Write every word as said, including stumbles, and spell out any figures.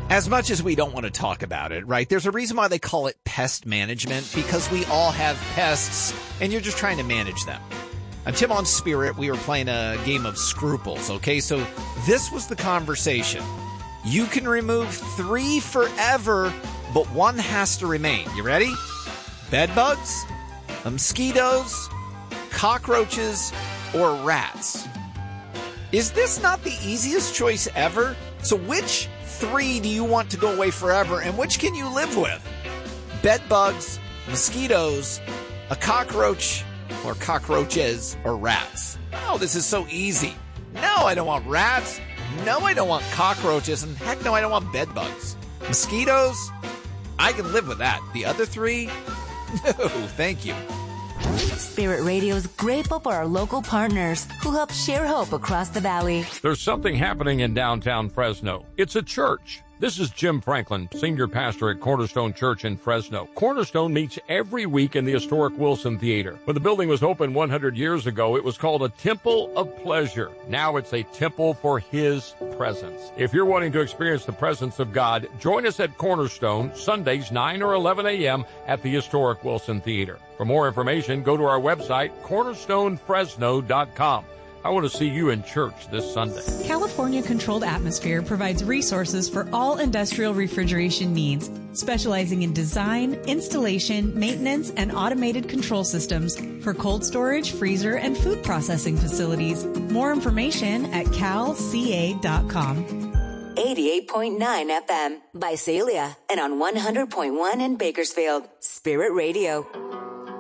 As much as we don't want to talk about it, right, there's a reason why they call it pest management, because we all have pests, and you're just trying to manage them. I'm Tim on Spirit. We were playing a game of Scruples, okay? So this was the conversation. You can remove three forever, but one has to remain. You ready? Bed bugs, mosquitoes, cockroaches, or rats. Is this not the easiest choice ever? So which three do you want to go away forever, and which can you live with? Bed bugs, mosquitoes, a cockroach, or cockroaches, or rats. Oh, this is so easy. No, I don't want rats. No, I don't want cockroaches. And heck no, I don't want bed bugs. Mosquitoes? I can live with that. The other three? No, thank you. Spirit Radio is grateful for our local partners who help share hope across the valley. There's something happening in downtown Fresno. It's a church. This is Jim Franklin, senior pastor at Cornerstone Church in Fresno. Cornerstone meets every week in the historic Wilson Theater. When the building was opened one hundred years ago, it was called a Temple of Pleasure. Now it's a temple for His presence. If you're wanting to experience the presence of God, join us at Cornerstone, Sundays, nine or eleven a.m. at the historic Wilson Theater. For more information, go to our website, cornerstone fresno dot com. I want to see you in church this Sunday. California Controlled Atmosphere provides resources for all industrial refrigeration needs, specializing in design, installation, maintenance, and automated control systems for cold storage, freezer, and food processing facilities. More information at cal c a dot com. eighty-eight point nine F M, Visalia, and on one hundred point one in Bakersfield. Spirit Radio.